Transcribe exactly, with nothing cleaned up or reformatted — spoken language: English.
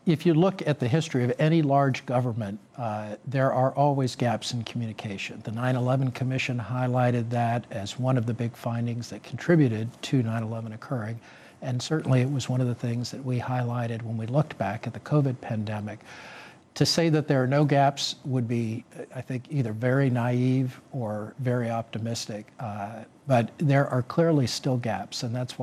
if you look at the history of any large government, uh, there are always gaps in communication. The nine eleven Commission highlighted that as one of the big findings that contributed to nine eleven occurring. And certainly it was one of the things that we highlighted when we looked back at the COVID pandemic. To say that there are no gaps would be, I think, either very naive or very optimistic. Uh, but there are clearly still gaps, and that's why